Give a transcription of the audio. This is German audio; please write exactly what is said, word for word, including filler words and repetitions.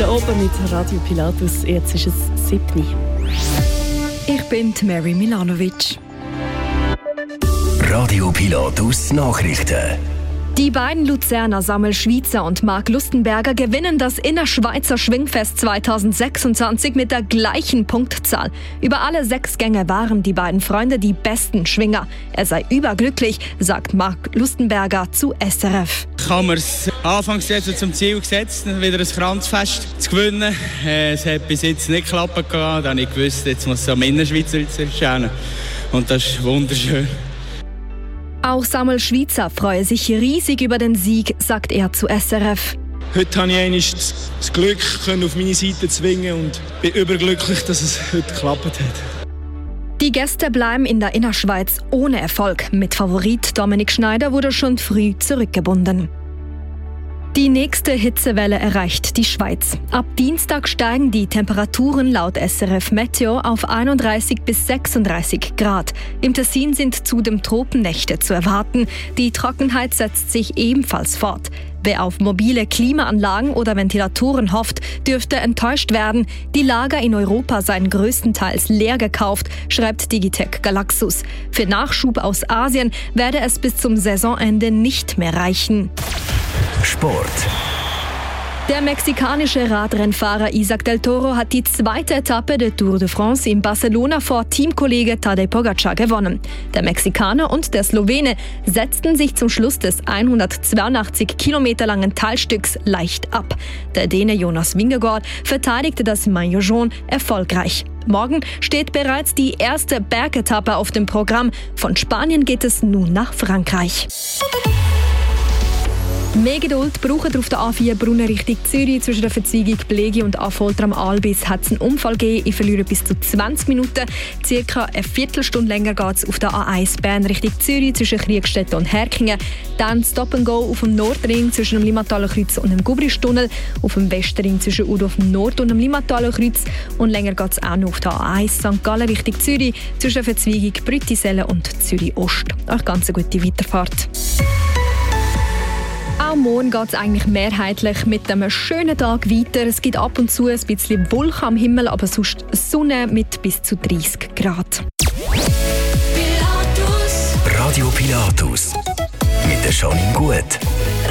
Schon oben mit Radio Pilatus, jetzt ist es sieben. Ich bin Mary Milanovic. Radio Pilatus Nachrichten. Die beiden Luzerner Samuel Schweitzer und Marc Lustenberger gewinnen das Innerschweizer Schwingfest zweitausendsechsundzwanzig mit der gleichen Punktzahl. Über alle sechs Gänge waren die beiden Freunde die besten Schwinger. Er sei überglücklich, sagt Marc Lustenberger zu S R F. Ich habe mir das anfangs zum Ziel gesetzt, wieder ein Kranzfest zu gewinnen. Es hat bis jetzt nicht geklappt. Dann habe ich gewusst, jetzt muss es am Innerschweizer erscheinen. Und das ist wunderschön. Auch Samuel Schweitzer freue sich riesig über den Sieg, sagt er zu S R F. Heute habe ich einmal das Glück, auf meine Seite zu zwingen und bin überglücklich, dass es heute geklappt hat. Die Gäste bleiben in der Innerschweiz ohne Erfolg. Mit Favorit Dominik Schneider wurde schon früh zurückgebunden. Die nächste Hitzewelle erreicht die Schweiz. Ab Dienstag steigen die Temperaturen laut S R F Meteo auf einunddreißig bis sechsunddreißig Grad. Im Tessin sind zudem Tropennächte zu erwarten. Die Trockenheit setzt sich ebenfalls fort. Wer auf mobile Klimaanlagen oder Ventilatoren hofft, dürfte enttäuscht werden. Die Lager in Europa seien größtenteils leer gekauft, schreibt Digitec Galaxus. Für Nachschub aus Asien werde es bis zum Saisonende nicht mehr reichen. Sport. Der mexikanische Radrennfahrer Isaac del Toro hat die zweite Etappe der Tour de France in Barcelona vor Teamkollege Tadej Pogacar gewonnen. Der Mexikaner und der Slowene setzten sich zum Schluss des hundertzweiundachtzig Kilometer langen Teilstücks leicht ab. Der Däne Jonas Vingegaard verteidigte das Maillot jaune erfolgreich. Morgen steht bereits die erste Bergetappe auf dem Programm. Von Spanien geht es nun nach Frankreich. Mehr Geduld braucht auf der A vier Brunnen Richtung Zürich. Zwischen der Verzweigung Blegi und Affolter am Albis hat es einen Unfall gegeben. Ich verliere bis zu zwanzig Minuten. Circa eine Viertelstunde länger geht es auf der A eins Bern Richtung Zürich zwischen Kriegstetten und Herkingen. Dann Stop and Go auf dem Nordring zwischen dem Limmataler Kreuz und dem Gubristunnel. Auf dem Westring zwischen Udorf Nord und dem Limmataler Kreuz. Und länger geht es auch noch auf der A eins Sankt Gallen Richtung Zürich zwischen der Verzweigung Brüttisellen und Zürich Ost. Eine ganz gute Weiterfahrt. Auch morgen geht es eigentlich mehrheitlich mit einem schönen Tag weiter. Es gibt ab und zu ein bisschen Wolken am Himmel, aber sonst Sonne mit bis zu dreißig Grad. Radio Pilatus mit der Janine Gut.